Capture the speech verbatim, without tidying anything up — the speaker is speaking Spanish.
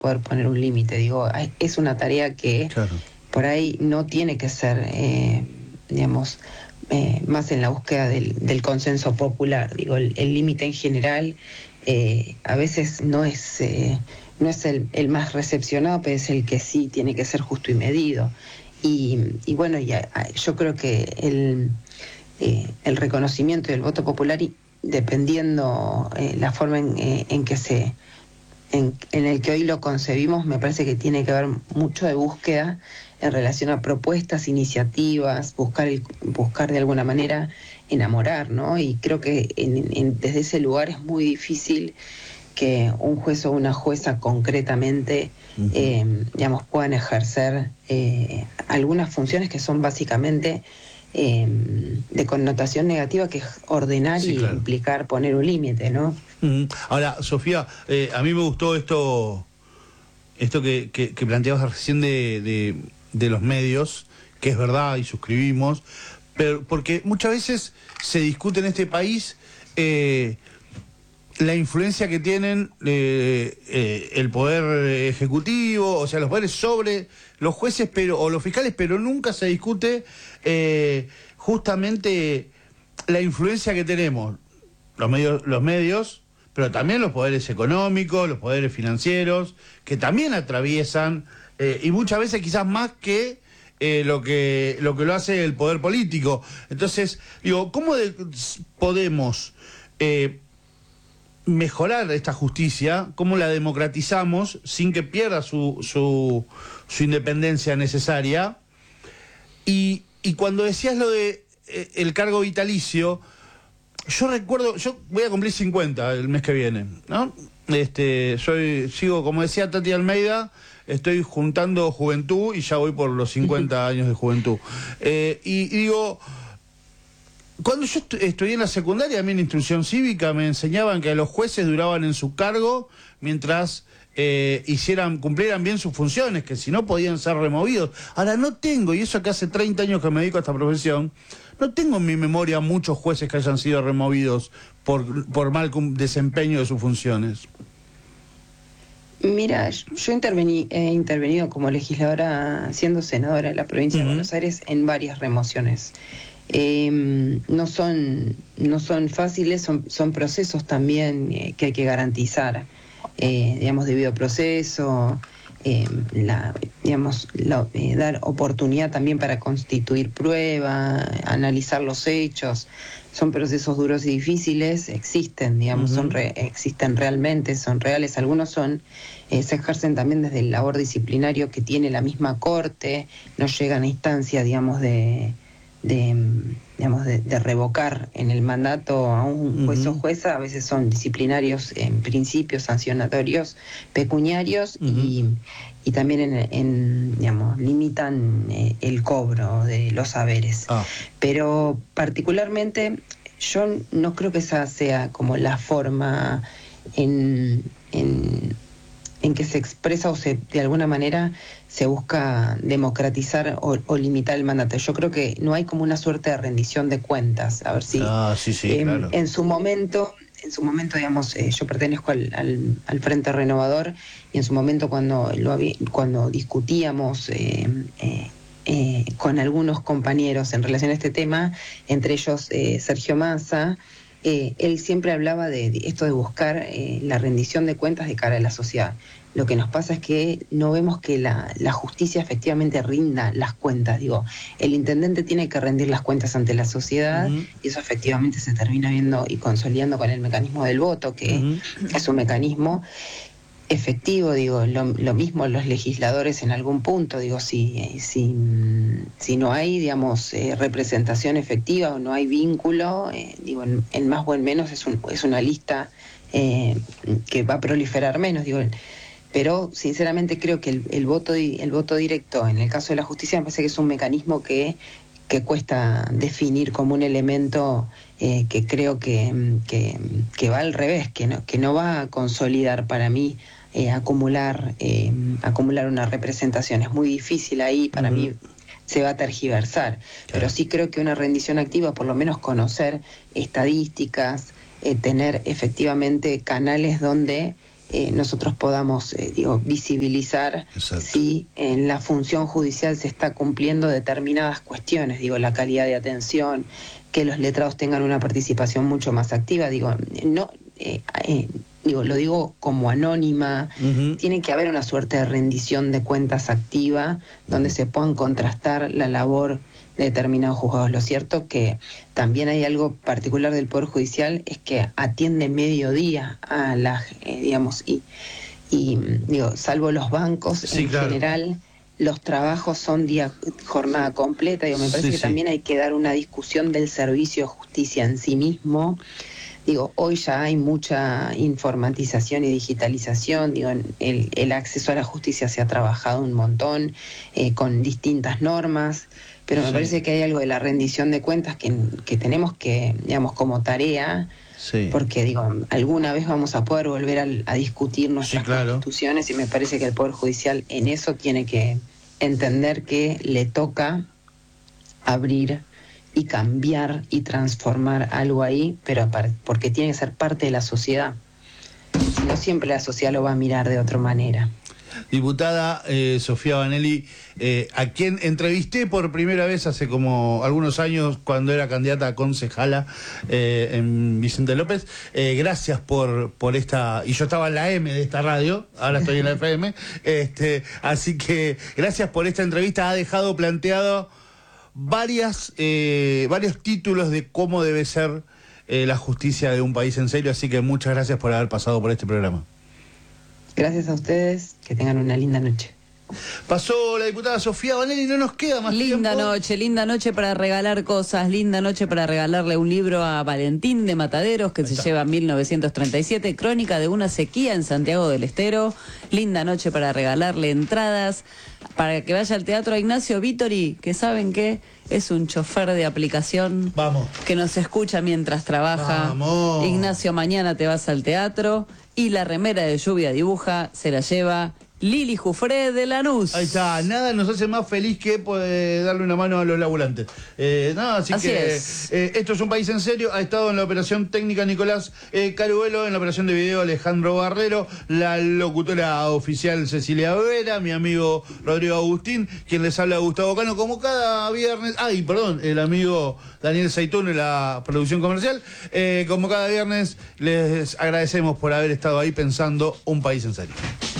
poder poner un límite. Digo, es una tarea que claro. por ahí no tiene que ser, eh, digamos, eh, más en la búsqueda del, del consenso popular. Digo, el límite en general eh, a veces no es, eh, no es el, el más recepcionado, pero es el que sí tiene que ser justo y medido. Y, y bueno, ya, yo creo que el, eh, el reconocimiento y el voto popular, y dependiendo eh, la forma en, eh, en que se... En, en el que hoy lo concebimos, me parece que tiene que haber mucho de búsqueda en relación a propuestas, iniciativas, buscar el, buscar de alguna manera enamorar, ¿no? Y creo que en, en, desde ese lugar es muy difícil que un juez o una jueza concretamente, uh-huh. eh, digamos, puedan ejercer eh, algunas funciones que son básicamente eh, de connotación negativa, que es ordenar sí, y claro. implicar poner un límite, ¿no? Uh-huh. Ahora, Sofía, eh, a mí me gustó esto esto que, que, que planteabas recién de, de, de los medios, que es verdad y suscribimos, pero porque muchas veces se discute en este país eh, la influencia que tienen eh, eh, el poder ejecutivo, o sea, los poderes sobre los jueces pero o los fiscales, pero nunca se discute eh, justamente la influencia que tenemos los medios, los medios, pero también los poderes económicos, los poderes financieros, que también atraviesan, eh, y muchas veces quizás más que eh, lo que lo que lo hace el poder político. Entonces, digo, ¿cómo de, podemos eh, mejorar esta justicia? ¿Cómo la democratizamos sin que pierda su, su, su independencia necesaria? Y, y cuando decías lo de eh, el cargo vitalicio, yo recuerdo, yo voy a cumplir cincuenta el mes que viene, ¿no? Este, soy, sigo, como decía Tati Almeida, estoy juntando juventud y ya voy por los cincuenta años de juventud. Eh, y, y digo, cuando yo est estudié en la secundaria, a mí en instrucción cívica me enseñaban que los jueces duraban en su cargo mientras eh, hicieran, cumplieran bien sus funciones, que si no podían ser removidos. Ahora no tengo, y eso que hace treinta años que me dedico a esta profesión, no tengo en mi memoria muchos jueces que hayan sido removidos por, por mal desempeño de sus funciones. Mira, yo intervení, he intervenido como legisladora, siendo senadora de la provincia uh-huh. de Buenos Aires, en varias remociones. Eh, no son, no son fáciles, son, son procesos también eh, que hay que garantizar, eh, digamos, debido proceso, eh, la, digamos, la, eh, dar oportunidad también para constituir prueba, analizar los hechos. Son procesos duros y difíciles, existen, digamos, uh-huh. son re, existen realmente, son reales. Algunos son eh, se ejercen también desde el labor disciplinario que tiene la misma corte, no llegan a instancia, digamos, de de, digamos, de, de revocar en el mandato a un juez uh-huh. o jueza. A veces son disciplinarios en principio, sancionatorios, pecuniarios uh-huh. y, y también en, en, digamos, limitan eh, el cobro de los saberes. Ah. Pero particularmente yo no creo que esa sea como la forma en, en en que se expresa o se de alguna manera se busca democratizar o, o limitar el mandato. Yo creo que no hay como una suerte de rendición de cuentas. A ver si ah, sí, sí, eh, claro. en su momento, en su momento, digamos, eh, yo pertenezco al, al, al Frente Renovador, y en su momento cuando lo había, cuando discutíamos eh, eh, eh, con algunos compañeros en relación a este tema, entre ellos eh, Sergio Massa, Eh, él siempre hablaba de, de esto de buscar eh, la rendición de cuentas de cara a la sociedad. Lo que nos pasa es que no vemos que la, la justicia efectivamente rinda las cuentas. Digo, el intendente tiene que rendir las cuentas ante la sociedad uh-huh. y eso efectivamente se termina viendo y consolidando con el mecanismo del voto, que uh-huh. es un mecanismo efectivo. Digo, lo, lo mismo los legisladores en algún punto, digo, si, si, si no hay, digamos, eh, representación efectiva o no hay vínculo, eh, digo, en, en más o en menos es, un, es una lista eh, que va a proliferar menos, digo, pero sinceramente creo que el, el, voto, el voto directo, en el caso de la justicia, me parece que es un mecanismo que, que cuesta definir como un elemento eh, que creo que, que, que va al revés, que no, que no va a consolidar para mí Eh, acumular eh, acumular una representación. Es muy difícil ahí, para uh-huh. mí se va a tergiversar, claro. Pero sí creo que una rendición activa, por lo menos conocer estadísticas, eh, tener efectivamente canales donde eh, nosotros podamos eh, digo, visibilizar Exacto. si en la función judicial se está cumpliendo determinadas cuestiones, digo, la calidad de atención, que los letrados tengan una participación mucho más activa, digo, no, eh, eh, digo, lo digo como anónima, Uh-huh. tiene que haber una suerte de rendición de cuentas activa, donde Uh-huh. se puedan contrastar la labor de determinados juzgados. Lo cierto que también hay algo particular del Poder Judicial, es que atiende mediodía a la, eh, digamos, y, y digo, salvo los bancos, Sí, en claro. general los trabajos son día, jornada completa. Digo, me parece Sí, que sí. también hay que dar una discusión del servicio de justicia en sí mismo. Digo, hoy ya hay mucha informatización y digitalización, digo, el, el acceso a la justicia se ha trabajado un montón, eh, con distintas normas, pero me Sí. parece que hay algo de la rendición de cuentas que, que tenemos que, digamos, como tarea, Sí. porque, digo, alguna vez vamos a poder volver a, a discutir nuestras Sí, claro. constituciones, y me parece que el Poder Judicial en eso tiene que entender que le toca abrir y cambiar y transformar algo ahí, pero porque tiene que ser parte de la sociedad. Si no, siempre la sociedad lo va a mirar de otra manera. Diputada eh, Sofía Vanelli, eh, a quien entrevisté por primera vez hace como algunos años cuando era candidata a concejala eh, en Vicente López. Eh, gracias por, por esta, y yo estaba en la M de esta radio, ahora estoy en la F M, este, así que gracias por esta entrevista. Ha dejado planteado varias, eh, varios títulos de cómo debe ser eh, la justicia de un país en serio, así que muchas gracias por haber pasado por este programa. Gracias a ustedes, que tengan una linda noche. Pasó la diputada Sofía Vanelli, no nos queda más tiempo. Linda noche, linda noche para regalar cosas, linda noche para regalarle un libro a Valentín de Mataderos, que se lleva mil novecientos treinta y siete, Crónica de una sequía en Santiago del Estero. Linda noche para regalarle entradas, para que vaya al teatro a Ignacio Vittori, que saben que es un chofer de aplicación. Vamos. Que nos escucha mientras trabaja. Vamos. Ignacio, mañana te vas al teatro. Y la remera de Lluvia Dibuja se la lleva Lili Jufré de Lanús. Ahí está, nada nos hace más feliz que poder darle una mano a los laburantes. Eh, nada, así, Así que es. eh, esto es un país en serio. Ha estado en la operación técnica Nicolás eh, Caruelo, en la operación de video Alejandro Barrero, la locutora oficial Cecilia Vera, mi amigo Rodrigo Agustín, quien les habla Gustavo Cano, como cada viernes. Ay, perdón, el amigo Daniel Zaitún en la producción comercial. Eh, como cada viernes, les agradecemos por haber estado ahí pensando un país en serio.